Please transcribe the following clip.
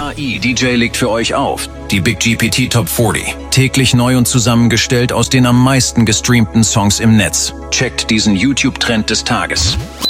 AI DJ legt für euch auf. Die Big GPT Top 40. Täglich neu und zusammengestellt aus den am meisten gestreamten Songs im Netz. Checkt diesen YouTube-Trend des Tages.